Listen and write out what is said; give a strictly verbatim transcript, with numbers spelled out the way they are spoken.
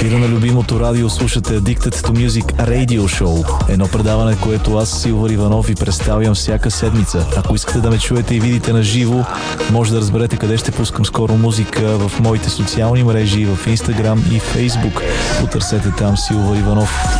ефира на любимото радио слушате Addicted to Music Radio Show. Едно предаване, което аз, Силвър Иванов, ви представям всяка седмица. Ако искате да ме чуете и видите на живо, може да разберете къде ще пускам скоро музика в моите социални мрежи, в Instagram и Facebook. Потърсете там Силвър Иванов.